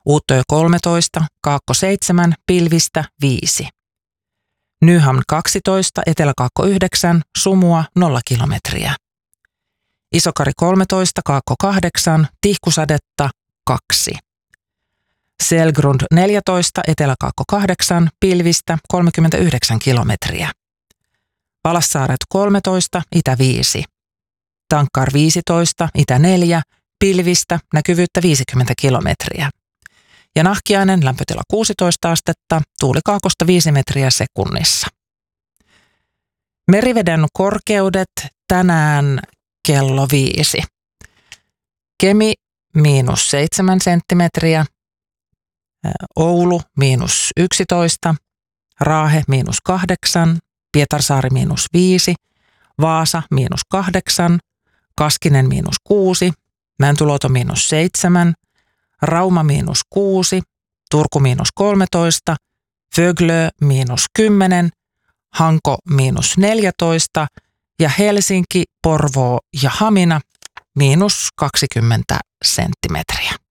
Utö 13, Kaakko 7, pilvistä 5. Nyhamn 12, Etelä-Kaakko 9, sumua 0 kilometriä. Isokari 13, Kaakko 8, tihkusadetta 2. Selgrund 14, Etelä-Kaakko 8, pilvistä 39 kilometriä. Palassaaret 13, itä 5. Tankkar 15, itä 4, pilvistä näkyvyyttä 50 kilometriä. Ja Nahkiainen lämpötila 16 astetta, tuuli kaakosta 5 metriä sekunnissa. Meriveden korkeudet tänään kello 5. Kemi -7 senttimetriä, Oulu -11, Raahe -8, Pietarsaari -5, Vaasa -8, Kaskinen -6, Mäntyluoto -7, Rauma -6, Turku -13, Föglö -10, Hanko -14 ja Helsinki, Porvoo ja Hamina -20 senttimetriä.